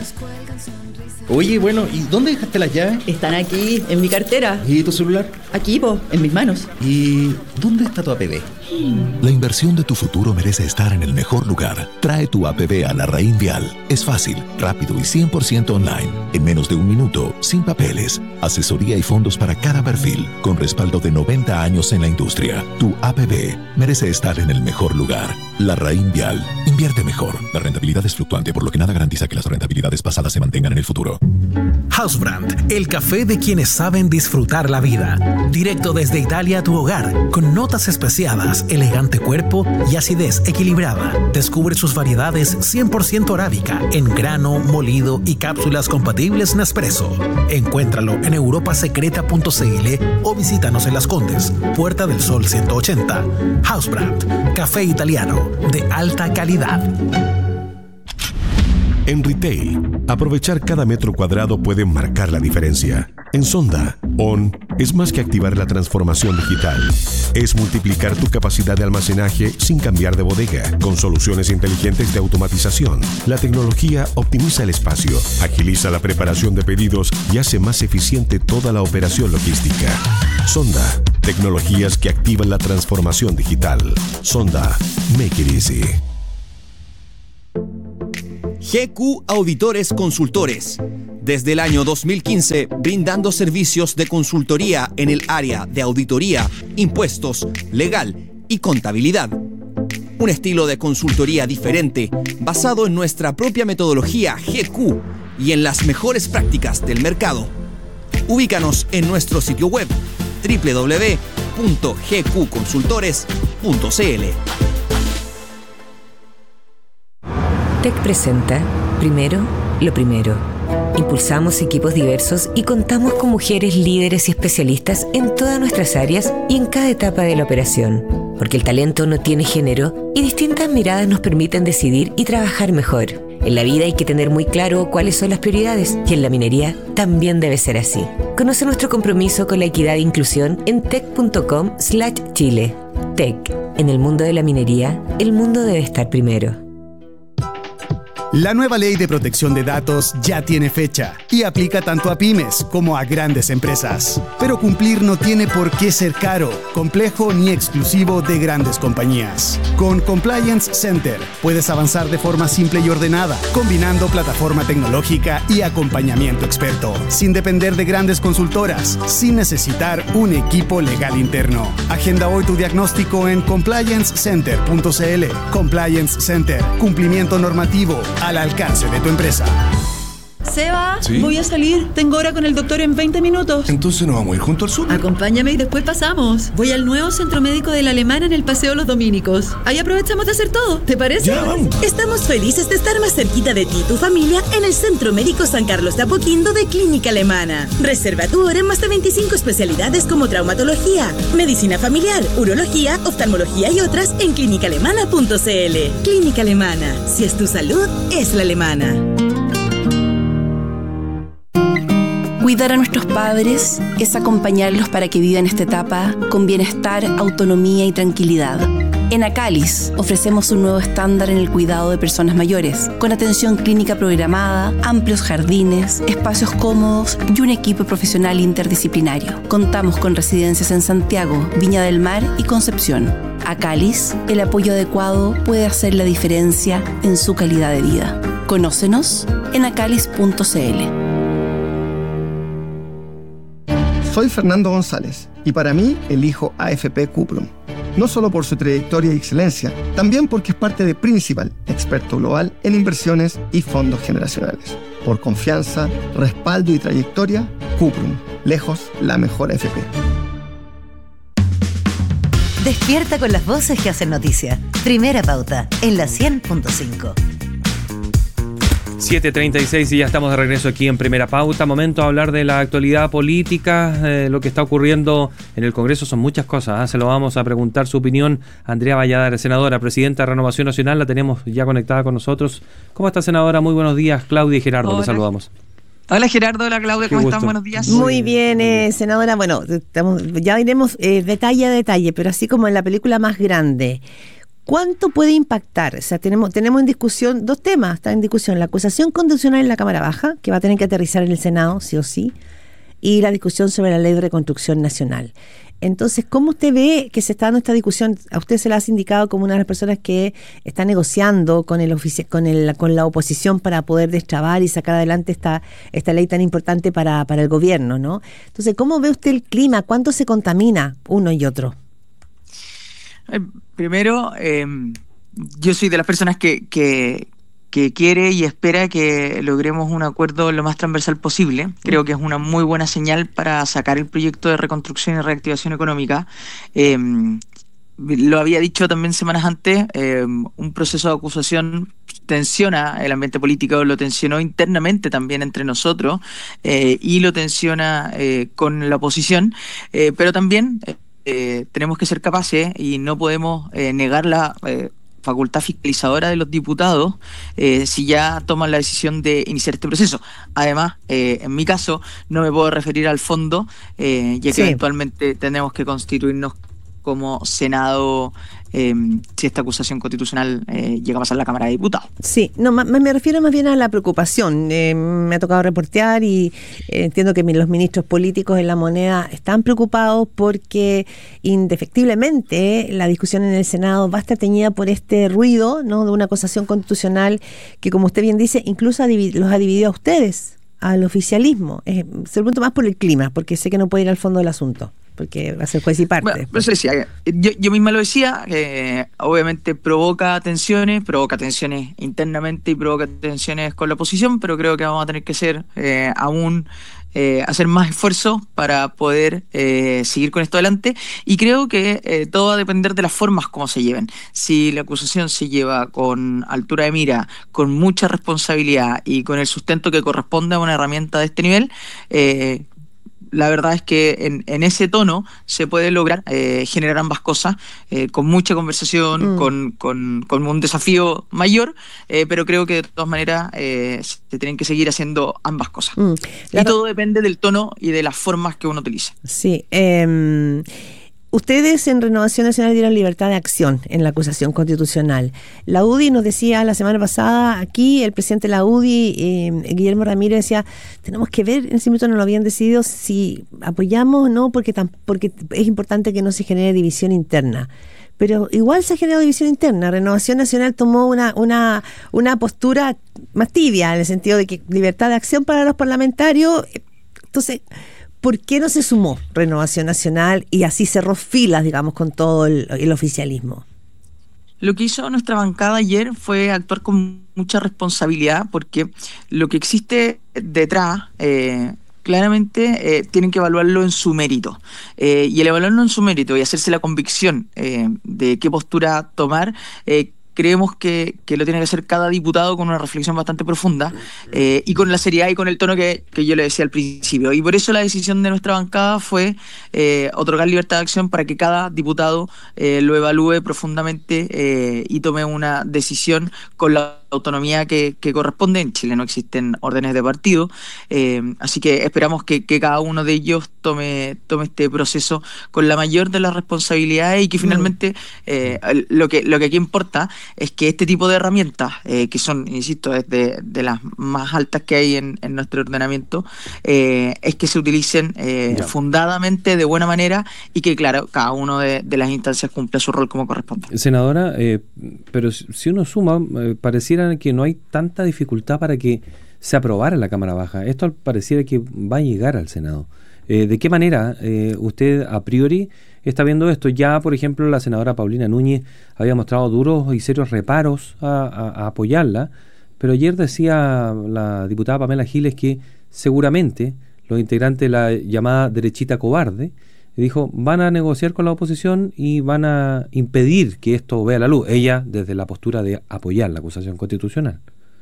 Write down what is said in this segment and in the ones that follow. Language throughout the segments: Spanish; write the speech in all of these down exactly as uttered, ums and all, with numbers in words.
Oye, bueno, ¿y dónde dejaste las llaves? Están aquí, en mi cartera. ¿Y tu celular? Aquí, po, en mis manos. ¿Y dónde está tu A P B? La inversión de tu futuro merece estar en el mejor lugar. Trae tu A P B a Larraín Vial. Es fácil, rápido y cien por ciento online. En menos de un minuto, sin papeles. Asesoría y fondos para cada perfil, con respaldo de noventa años en la industria. Tu A P B merece estar en el mejor lugar. Larraín Vial. Invierte mejor. La rentabilidad es fluctuante, por lo que nada garantiza que las rentabilidades pasadas se mantengan en el futuro. Housebrand, el café de quienes saben disfrutar la vida. Directo desde Italia a tu hogar, con notas especiadas, elegante cuerpo y acidez equilibrada. Descubre sus variedades cien por ciento arábica, en grano, molido y cápsulas compatibles Nespresso. Encuéntralo en europa secreta punto c l o visítanos en Las Condes, Puerta del Sol ciento ochenta. Housebrand, café italiano de alta calidad. En retail, aprovechar cada metro cuadrado puede marcar la diferencia. En Sonda, On es más que activar la transformación digital. Es multiplicar tu capacidad de almacenaje sin cambiar de bodega, con soluciones inteligentes de automatización. La tecnología optimiza el espacio, agiliza la preparación de pedidos y hace más eficiente toda la operación logística. Sonda, tecnologías que activan la transformación digital. Sonda, make it easy. G Q Auditores Consultores. Desde el año dos mil quince, brindando servicios de consultoría en el área de auditoría, impuestos, legal y contabilidad. Un estilo de consultoría diferente, basado en nuestra propia metodología G Q y en las mejores prácticas del mercado. Ubícanos en nuestro sitio web doble u doble u doble u punto g q consultores punto c l. T E C presenta, primero, lo primero. Impulsamos equipos diversos y contamos con mujeres líderes y especialistas en todas nuestras áreas y en cada etapa de la operación. Porque el talento no tiene género y distintas miradas nos permiten decidir y trabajar mejor. En la vida hay que tener muy claro cuáles son las prioridades y en la minería también debe ser así. Conoce nuestro compromiso con la equidad e inclusión en tec punto com slash chile. T E C. En el mundo de la minería, el mundo debe estar primero. La nueva ley de protección de datos ya tiene fecha y aplica tanto a pymes como a grandes empresas. Pero cumplir no tiene por qué ser caro, complejo ni exclusivo de grandes compañías. Con Compliance Center puedes avanzar de forma simple y ordenada, combinando plataforma tecnológica y acompañamiento experto, sin depender de grandes consultoras, sin necesitar un equipo legal interno. Agenda hoy tu diagnóstico en compliance center punto c l. Compliance Center, cumplimiento normativo al alcance de tu empresa. Seba, ¿Sí? Voy a salir. Tengo hora con el doctor en veinte minutos. Entonces nos vamos a ir junto al súper. Acompáñame y después pasamos. Voy al nuevo centro médico de la Alemana en el Paseo Los Dominicos. Ahí aprovechamos de hacer todo. ¿Te parece? Ya, vamos. Estamos felices de estar más cerquita de ti y tu familia en el Centro Médico San Carlos de Apoquindo de Clínica Alemana. Reserva tu hora en más de veinticinco especialidades como traumatología, medicina familiar, urología, oftalmología y otras en clínica alemana punto c l. Clínica Alemana. Si es tu salud, es la alemana. Cuidar a nuestros padres es acompañarlos para que vivan esta etapa con bienestar, autonomía y tranquilidad. En Acalis ofrecemos un nuevo estándar en el cuidado de personas mayores, con atención clínica programada, amplios jardines, espacios cómodos y un equipo profesional interdisciplinario. Contamos con residencias en Santiago, Viña del Mar y Concepción. Acalis, el apoyo adecuado puede hacer la diferencia en su calidad de vida. Conócenos en acalis punto c l. Soy Fernando González y para mí elijo A F P Cuprum. No solo por su trayectoria y excelencia, también porque es parte de Principal, experto global en inversiones y fondos generacionales. Por confianza, respaldo y trayectoria, Cuprum, lejos la mejor A F P. Despierta con las voces que hacen noticia. Primera Pauta, en la cien punto cinco. siete treinta y seis y ya estamos de regreso aquí en Primera Pauta. Momento de hablar de la actualidad política, eh, lo que está ocurriendo en el Congreso. Son muchas cosas, ¿eh? Se lo vamos a preguntar su opinión a Andrea Valladares, senadora, presidenta de Renovación Nacional. La tenemos ya conectada con nosotros. ¿Cómo está, senadora? Muy buenos días. Claudia y Gerardo, Hola. les saludamos. Hola Gerardo, hola Claudia, ¿cómo están? Buenos días. Muy bien, eh, senadora. Bueno, estamos, ya iremos eh, detalle a detalle, pero así como en la película más grande. ¿cuánto puede impactar? O sea, tenemos, tenemos en discusión dos temas, está en discusión la acusación constitucional en la Cámara Baja, que va a tener que aterrizar en el Senado, sí o sí, y la discusión sobre la Ley de Reconstrucción Nacional. Entonces, ¿cómo usted ve que se está dando esta discusión? A usted se la ha indicado como una de las personas que está negociando con el ofici- con el, con la oposición para poder destrabar y sacar adelante esta, esta ley tan importante para, para el gobierno, ¿no? Entonces, ¿cómo ve usted el clima? ¿Cuánto se contamina uno y otro? Eh, primero, eh, yo soy de las personas que, que, que quiere y espera que logremos un acuerdo lo más transversal posible. Creo que es una muy buena señal para sacar el proyecto de reconstrucción y reactivación económica. Eh, lo había dicho también semanas antes, eh, un proceso de acusación tensiona el ambiente político, lo tensionó internamente también entre nosotros eh, y lo tensiona eh, con la oposición, eh, pero también eh, tenemos que ser capaces y no podemos eh, negar la eh, facultad fiscalizadora de los diputados eh, si ya toman la decisión de iniciar este proceso. Además, eh, en mi caso, no me puedo referir al fondo, eh, ya que sí, eventualmente tenemos que constituirnos como Senado eh, si esta acusación constitucional eh, llega a pasar a la Cámara de Diputados. Sí, no, me, me refiero más bien a la preocupación. Eh, me ha tocado reportear y eh, entiendo que los ministros políticos en La Moneda están preocupados porque indefectiblemente la discusión en el Senado va a estar teñida por este ruido, ¿no?, de una acusación constitucional que, como usted bien dice, incluso ha divid- los ha dividido a ustedes, al oficialismo. Eh, se lo pregunto más por el clima, porque sé que no puede ir al fondo del asunto, porque va a ser juez y parte. Bueno, pues decía, yo, yo misma lo decía, eh, obviamente provoca tensiones, provoca tensiones internamente y provoca tensiones con la oposición, pero creo que vamos a tener que ser eh, aún eh, hacer más esfuerzos para poder eh, seguir con esto adelante, y creo que eh, todo va a depender de las formas como se lleven. Si la acusación se lleva con altura de mira, con mucha responsabilidad y con el sustento que corresponde a una herramienta de este nivel, eh, la verdad es que en, en ese tono se puede lograr eh, generar ambas cosas, eh, con mucha conversación, mm. con, con, con un desafío mayor, eh, pero creo que de todas maneras eh, se tienen que seguir haciendo ambas cosas. Mm. Y la... todo depende del tono y de las formas que uno utilice. Sí, eh... Ustedes en Renovación Nacional dieron libertad de acción en la acusación constitucional. La U D I nos decía la semana pasada, aquí el presidente de la U D I, eh, Guillermo Ramírez, decía, tenemos que ver, en ese momento no lo habían decidido, si apoyamos o no, porque, tam- porque es importante que no se genere división interna. Pero igual se ha generado división interna. Renovación Nacional tomó una, una, una postura más tibia, en el sentido de que libertad de acción para los parlamentarios. Entonces, ¿por qué no se sumó Renovación Nacional y así cerró filas, digamos, con todo el, el oficialismo? Lo que hizo nuestra bancada ayer fue actuar con mucha responsabilidad, porque lo que existe detrás, eh, claramente eh, tienen que evaluarlo en su mérito. Eh, y el evaluarlo en su mérito y hacerse la convicción eh, de qué postura tomar, eh, creemos que, que lo tiene que hacer cada diputado con una reflexión bastante profunda eh, y con la seriedad y con el tono que, que yo le decía al principio. Y por eso la decisión de nuestra bancada fue eh, otorgar libertad de acción para que cada diputado eh, lo evalúe profundamente eh, y tome una decisión con la autonomía que, que corresponde. En Chile no existen órdenes de partido, eh, así que esperamos que, que cada uno de ellos tome, tome este proceso con la mayor de las responsabilidades y que finalmente eh, lo que lo que aquí importa es que este tipo de herramientas, eh, que son, insisto, de, de las más altas que hay en, en nuestro ordenamiento, eh, es que se utilicen eh, fundadamente, de buena manera, y que, claro, cada uno de, de las instancias cumpla su rol como corresponde. Senadora, eh, pero si uno suma, eh, pareciera que no hay tanta dificultad para que se aprobara en la Cámara Baja. Esto pareciera que va a llegar al Senado. Eh, ¿De qué manera eh, usted a priori está viendo esto? Ya, por ejemplo, la senadora Paulina Núñez había mostrado duros y serios reparos a, a, a apoyarla, pero ayer decía la diputada Pamela Giles que seguramente los integrantes de la llamada derechita cobarde, dijo, van a negociar con la oposición y van a impedir que esto vea la luz. Ella desde la postura de apoyar la acusación constitucional.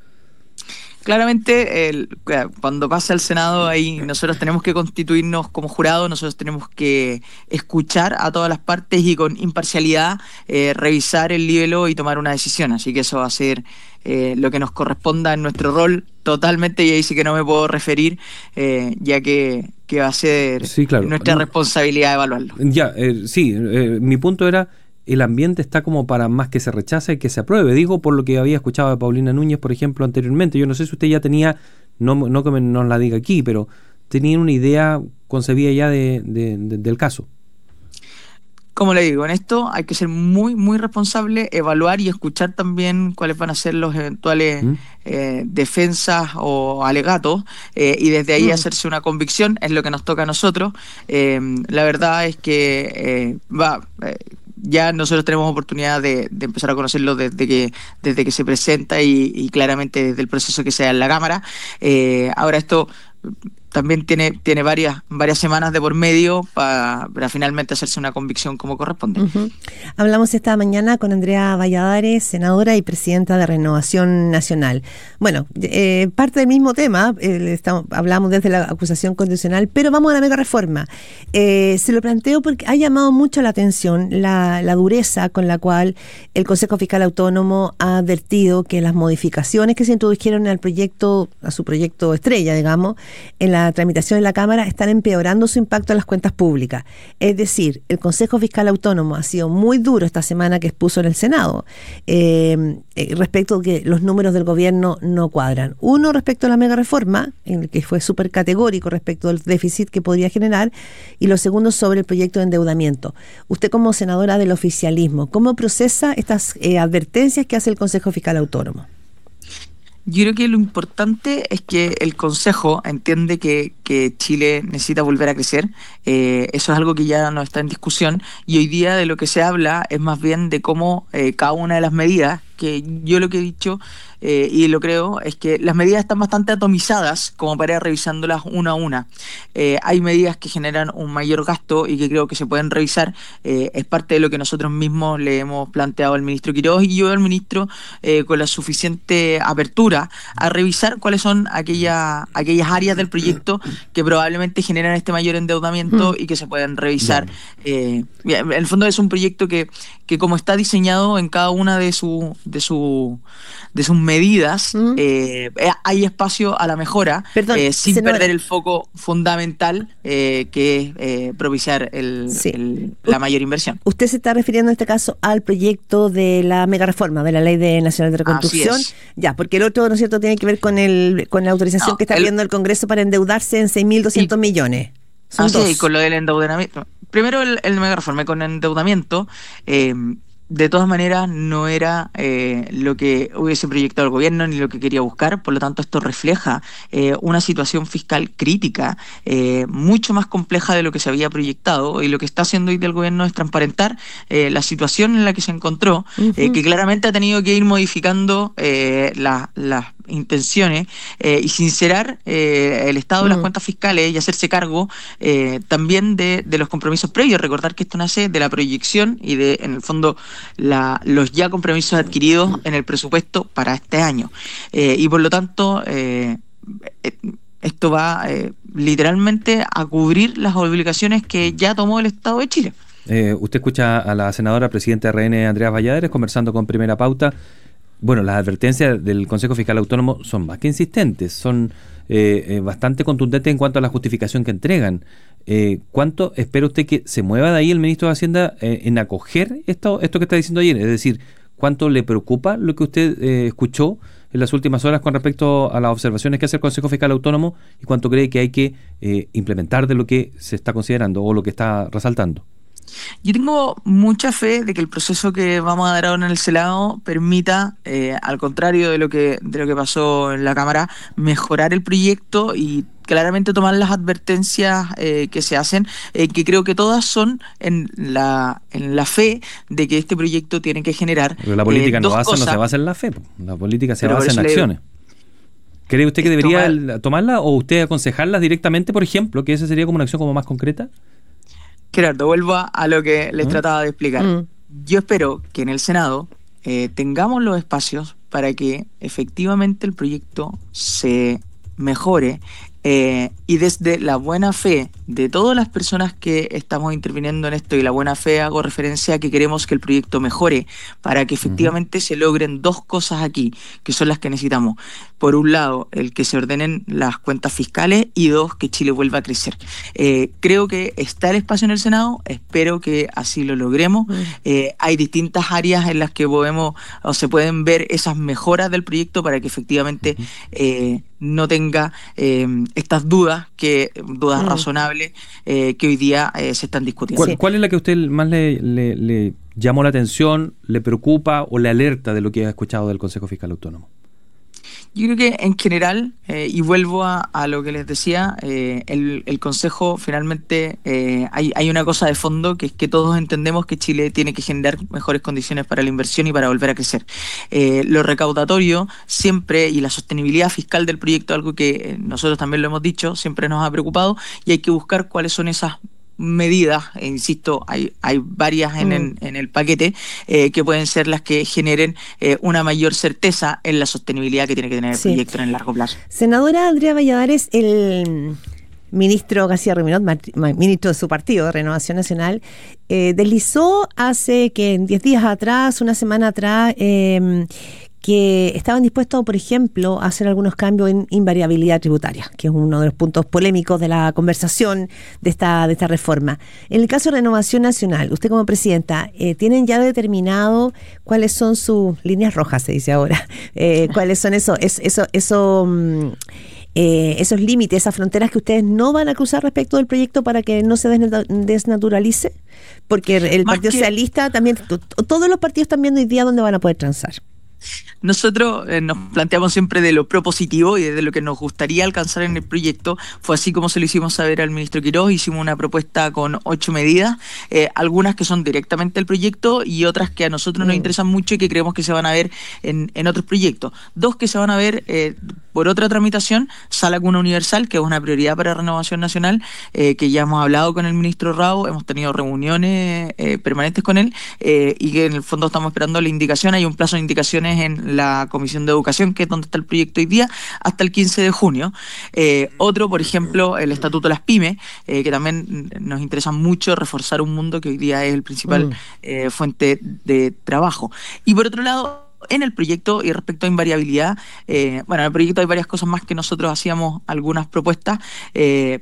Claramente, el, cuando pasa al Senado, ahí nosotros tenemos que constituirnos como jurado, nosotros tenemos que escuchar a todas las partes y con imparcialidad eh, revisar el libelo y tomar una decisión. Así que eso va a ser eh, lo que nos corresponda en nuestro rol totalmente, y ahí sí que no me puedo referir, eh, ya que, que va a ser sí, claro. nuestra responsabilidad evaluarlo. Ya, eh, sí, eh, mi punto era el ambiente está como para más que se rechace que se apruebe. Digo por lo que había escuchado de Paulina Núñez, por ejemplo, anteriormente. Yo no sé si usted ya tenía, no, no que me, nos la diga aquí, pero tenía una idea concebida ya de, de, de, del caso. Como le digo, en esto hay que ser muy, muy responsable, evaluar y escuchar también cuáles van a ser los eventuales ¿Mm? eh, defensas o alegatos eh, y desde ahí ¿Mm? hacerse una convicción, es lo que nos toca a nosotros. Eh, la verdad es que eh, va... Eh, ya nosotros tenemos oportunidad de, de empezar a conocerlo desde que desde que se presenta y, y claramente desde el proceso que se da en la Cámara. Eh, ahora esto también tiene, tiene varias, varias semanas de por medio para, para finalmente hacerse una convicción como corresponde. Uh-huh. Hablamos esta mañana con Andrea Valladares, senadora y presidenta de Renovación Nacional. Bueno, eh, parte del mismo tema, eh, estamos, hablamos desde la acusación constitucional, pero vamos a la mega reforma. Eh, se lo planteo porque ha llamado mucho la atención la, la dureza con la cual el Consejo Fiscal Autónomo ha advertido que las modificaciones que se introdujeron al proyecto, a su proyecto estrella, digamos, en la tramitación en la Cámara están empeorando su impacto en las cuentas públicas. Es decir, el Consejo Fiscal Autónomo ha sido muy duro esta semana que expuso en el Senado eh, eh, respecto a que los números del gobierno no cuadran. Uno, respecto a la mega reforma, en el que fue súper categórico respecto al déficit que podría generar, y lo segundo, sobre el proyecto de endeudamiento. Usted, como senadora del oficialismo, ¿cómo procesa estas eh, advertencias que hace el Consejo Fiscal Autónomo? Yo creo que lo importante es que el Consejo entiende que, que Chile necesita volver a crecer. Eh, eso es algo que ya no está en discusión, y hoy día de lo que se habla es más bien de cómo eh, cada una de las medidas, que yo lo que he dicho eh, y lo creo, es que las medidas están bastante atomizadas como para ir revisándolas una a una. Eh, hay medidas que generan un mayor gasto y que creo que se pueden revisar. Eh, es parte de lo que nosotros mismos le hemos planteado al ministro Quiroz y yo al ministro eh, con la suficiente apertura a revisar cuáles son aquella, aquellas áreas del proyecto que probablemente generan este mayor endeudamiento y que se pueden revisar. Eh, en el fondo es un proyecto que, que como está diseñado en cada una de sus de su de sus medidas, mm. eh, hay espacio a la mejora. Perdón, eh, sin senadora. perder el foco fundamental eh, que es eh, propiciar el, sí. el, la mayor inversión. Usted se está refiriendo en este caso al proyecto de la mega reforma de la Ley de Nacional de Reconstrucción. Ya, porque el otro, ¿no es cierto?, tiene que ver con el con la autorización no, que está el, viendo el Congreso para endeudarse en seis mil doscientos millones. Son ah, dos. Sí, con lo del endeudamiento. Primero el, el mega reforma con endeudamiento. Eh, De todas maneras, no era eh, lo que hubiese proyectado el gobierno ni lo que quería buscar. Por lo tanto, esto refleja eh, una situación fiscal crítica, eh, mucho más compleja de lo que se había proyectado. Y lo que está haciendo hoy día el gobierno es transparentar eh, la situación en la que se encontró, uh-huh. eh, que claramente ha tenido que ir modificando eh, las la intenciones eh, y sincerar eh, el estado uh-huh. de las cuentas fiscales y hacerse cargo eh, también de, de los compromisos previos. Recordar que esto nace de la proyección y de, en el fondo, La, los ya compromisos adquiridos en el presupuesto para este año. Eh, y por lo tanto, eh, esto va eh, literalmente a cubrir las obligaciones que ya tomó el Estado de Chile. Eh, usted escucha a la senadora presidenta de R N, Andrea Valladares, conversando con Primera Pauta. Bueno, las advertencias del Consejo Fiscal Autónomo son más que insistentes, son eh, eh, bastante contundentes en cuanto a la justificación que entregan. Eh, ¿Cuánto espera usted que se mueva de ahí el ministro de Hacienda eh, en acoger esto, esto que está diciendo ayer? Es decir, ¿cuánto le preocupa lo que usted eh, escuchó en las últimas horas con respecto a las observaciones que hace el Consejo Fiscal Autónomo y cuánto cree que hay que eh, implementar de lo que se está considerando o lo que está resaltando? Yo tengo mucha fe de que el proceso que vamos a dar ahora en el Senado permita, eh, al contrario de lo que de lo que pasó en la Cámara, mejorar el proyecto y claramente tomar las advertencias eh, que se hacen, eh, que creo que todas son en la en la fe de que este proyecto tiene que generar. Pero la política eh, no, basa, no se basa en la fe, la política se Pero basa en acciones. ¿Cree usted que debería tomar, tomarla o usted aconsejarlas directamente, por ejemplo, que esa sería como una acción como más concreta? Gerardo, vuelvo a lo que les ¿Mm? trataba de explicar. Mm. Yo espero que en el Senado eh, tengamos los espacios para que efectivamente el proyecto se mejore Eh, y desde la buena fe de todas las personas que estamos interviniendo en esto, y la buena fe hago referencia a que queremos que el proyecto mejore para que efectivamente uh-huh. se logren dos cosas aquí, que son las que necesitamos. Por un lado, el que se ordenen las cuentas fiscales, y dos, que Chile vuelva a crecer. Eh, creo que está el espacio en el Senado, espero que así lo logremos. Uh-huh. Eh, hay distintas áreas en las que podemos o se pueden ver esas mejoras del proyecto para que efectivamente uh-huh. eh, no tenga eh, estas dudas, que dudas mm. razonables eh, que hoy día eh, se están discutiendo. ¿Cuál, ¿Cuál es la que a usted más le, le, le llamó la atención, le preocupa o le alerta de lo que ha escuchado del Consejo Fiscal Autónomo? Yo creo que en general, eh, y vuelvo a, a lo que les decía, eh, el, el Consejo finalmente eh, hay, hay una cosa de fondo, que es que todos entendemos que Chile tiene que generar mejores condiciones para la inversión y para volver a crecer. Eh, lo recaudatorio siempre, y la sostenibilidad fiscal del proyecto, algo que nosotros también lo hemos dicho, siempre nos ha preocupado, y hay que buscar cuáles son esas medidas, e insisto, hay, hay varias en, mm. en, en el paquete, eh, que pueden ser las que generen eh, una mayor certeza en la sostenibilidad que tiene que tener el sí. proyecto en el largo plazo. Senadora Andrea Valladares, el ministro García Ruminot, ministro de su partido, de Renovación Nacional, eh, deslizó hace que diez días atrás, una semana atrás, eh, que estaban dispuestos, por ejemplo, a hacer algunos cambios en invariabilidad tributaria, que es uno de los puntos polémicos de la conversación de esta de esta reforma. En el caso de Renovación Nacional, usted como presidenta, eh, ¿tienen ya determinado cuáles son sus líneas rojas, se dice ahora? Eh, ¿Cuáles son esos eso, eso, eso, eh, esos límites, esas fronteras que ustedes no van a cruzar respecto del proyecto para que no se desnaturalice? Porque el Más Partido que... Socialista también, todos los partidos están viendo hoy día dónde van a poder transar. Nosotros eh, nos planteamos siempre de lo propositivo y de lo que nos gustaría alcanzar en el proyecto. Fue así como se lo hicimos saber al ministro Quirós. Hicimos una propuesta con ocho medidas, eh, algunas que son directamente del proyecto y otras que a nosotros mm. nos interesan mucho y que creemos que se van a ver en, en otros proyectos. Dos que se van a ver eh, por otra tramitación: Sala Cuna Universal, que es una prioridad para Renovación Nacional, eh, que ya hemos hablado con el ministro Rao, hemos tenido reuniones eh, permanentes con él, eh, y que en el fondo estamos esperando la indicación. Hay un plazo de indicaciones en la Comisión de Educación, que es donde está el proyecto hoy día, hasta el quince de junio. Eh, otro, por ejemplo, el Estatuto de las Pymes, eh, que también nos interesa mucho reforzar un mundo que hoy día es el principal mm. eh, fuente de trabajo. Y por otro lado, en el proyecto, y respecto a invariabilidad, eh, bueno, en el proyecto hay varias cosas más que nosotros hacíamos algunas propuestas. Eh,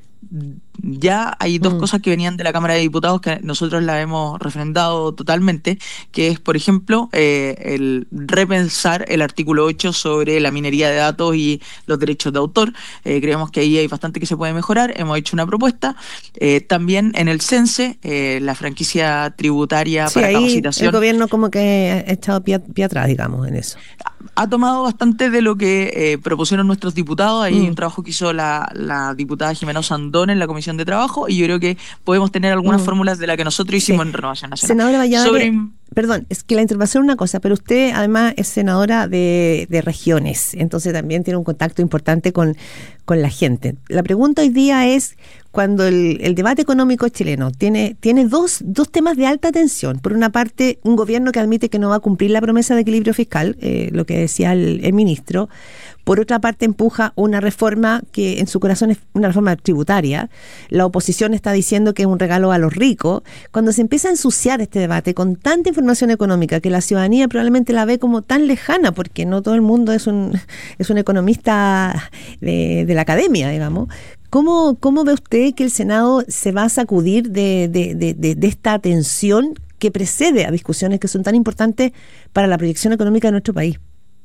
ya hay dos mm. cosas que venían de la Cámara de Diputados que nosotros las hemos refrendado totalmente, que es, por ejemplo, eh, el repensar el artículo ocho sobre la minería de datos y los derechos de autor. Eh, creemos que ahí hay bastante que se puede mejorar, hemos hecho una propuesta. Eh, también en el CENSE, eh, la franquicia tributaria sí, para ahí capacitación. El gobierno como que ha echado pie, pie atrás, digamos, en eso. Ha tomado bastante de lo que eh, propusieron nuestros diputados. Ahí mm. hay un trabajo que hizo la, la diputada Jimena Sandón en la Comisión de Trabajo, y yo creo que podemos tener algunas mm. fórmulas de las que nosotros hicimos sí. en Renovación Nacional. Senadora Valladares, Sobre... perdón, es que la intervención es una cosa, pero usted además es senadora de, de regiones, entonces también tiene un contacto importante con, con la gente. La pregunta hoy día es, cuando el, el debate económico chileno tiene, tiene dos, dos temas de alta tensión. Por una parte, un gobierno que admite que no va a cumplir la promesa de equilibrio fiscal, eh, lo que decía el, el ministro. Por otra parte, empuja una reforma que en su corazón es una reforma tributaria. La oposición está diciendo que es un regalo a los ricos. Cuando se empieza a ensuciar este debate con tanta información económica que la ciudadanía probablemente la ve como tan lejana, porque no todo el mundo es un, es un economista de, de la academia, digamos. ¿Cómo, ¿Cómo ve usted que el Senado se va a sacudir de, de, de, de, de esta tensión que precede a discusiones que son tan importantes para la proyección económica de nuestro país?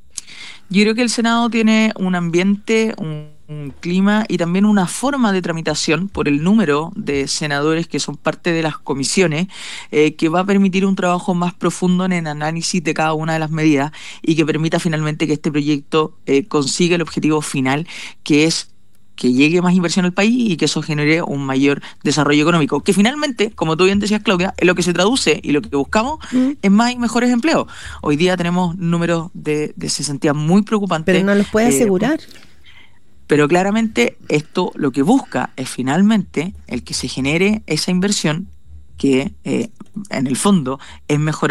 Yo creo que el Senado tiene un ambiente, un, un clima y también una forma de tramitación por el número de senadores que son parte de las comisiones, eh, que va a permitir un trabajo más profundo en el análisis de cada una de las medidas y que permita finalmente que este proyecto eh, consiga el objetivo final, que es que llegue más inversión al país y que eso genere un mayor desarrollo económico, que finalmente, como tú bien decías, Claudia, es lo que se traduce y lo que buscamos mm. es más y mejores empleos. Hoy día tenemos números de, de cesantía muy preocupantes. Pero no los puede eh, asegurar. Pero claramente esto lo que busca es finalmente el que se genere esa inversión que eh, en el fondo es mejorar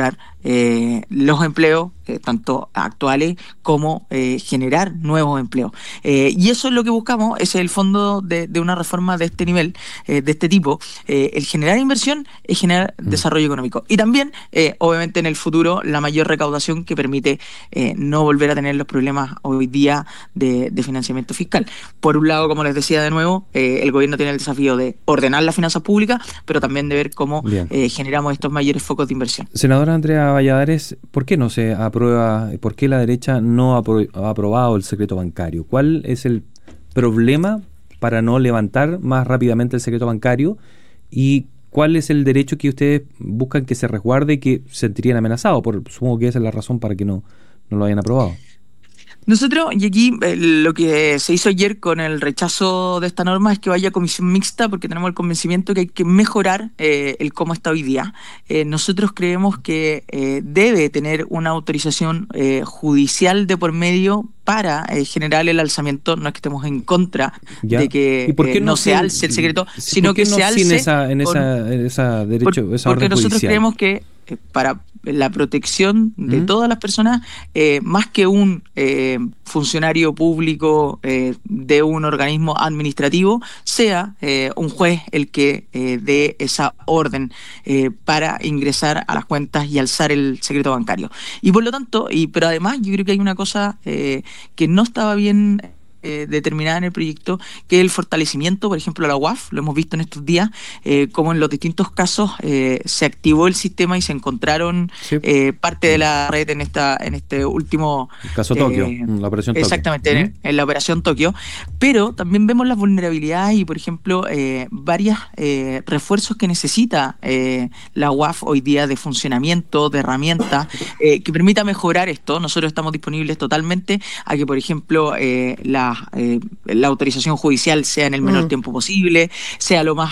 eh, los empleos, eh, tanto actuales como eh, generar nuevos empleos. Eh, y eso es lo que buscamos, ese es el fondo de, de una reforma de este nivel, eh, de este tipo. Eh, el generar inversión es generar mm. desarrollo económico. Y también, eh, obviamente, en el futuro, la mayor recaudación que permite eh, no volver a tener los problemas hoy día de, de financiamiento fiscal. Por un lado, como les decía de nuevo, eh, el gobierno tiene el desafío de ordenar las finanzas públicas, pero también de ver cómo eh, generamos estos mayores focos de inversión. Senadora Andrea Valladares, ¿por qué no se aprueba, por qué la derecha no ha, apro- ha aprobado el secreto bancario? ¿Cuál es el problema para no levantar más rápidamente el secreto bancario? ¿Y cuál es el derecho que ustedes buscan que se resguarde y que se sentirían amenazados? Por, supongo que esa es la razón para que no, no lo hayan aprobado. Nosotros, y aquí eh, lo que se hizo ayer con el rechazo de esta norma es que vaya a comisión mixta, porque tenemos el convencimiento que hay que mejorar eh, el cómo está hoy día. Eh, nosotros creemos que eh, debe tener una autorización eh, judicial de por medio para eh, generar el alzamiento. No es que estemos en contra ¿Ya? de que ¿Y por qué eh, no, no se sin, alce el secreto, sino que no se alce sin esa, en esa, con, en esa derecho, por, esa porque orden nosotros judicial? creemos que eh, para la protección de ¿Mm? todas las personas, eh, más que un eh, funcionario público eh, de un organismo administrativo, sea eh, un juez el que eh, dé esa orden eh, para ingresar a las cuentas y alzar el secreto bancario. Y por lo tanto, y pero además yo creo que hay una cosa eh, que no estaba bien Eh, determinada en el proyecto, que es el fortalecimiento, por ejemplo, a la U A F. Lo hemos visto en estos días, eh, como en los distintos casos eh, se activó el sistema y se encontraron sí. eh, parte de la red en esta en este último... El caso eh, Tokio, la operación Tokio. Exactamente, ¿Mm? en, en la operación Tokio. Pero también vemos las vulnerabilidades y, por ejemplo, eh, varios eh, refuerzos que necesita eh, la U A F hoy día de funcionamiento, de herramientas, eh, que permita mejorar esto. Nosotros estamos disponibles totalmente a que, por ejemplo, eh, la Eh, la autorización judicial sea en el menor mm. tiempo posible, sea lo más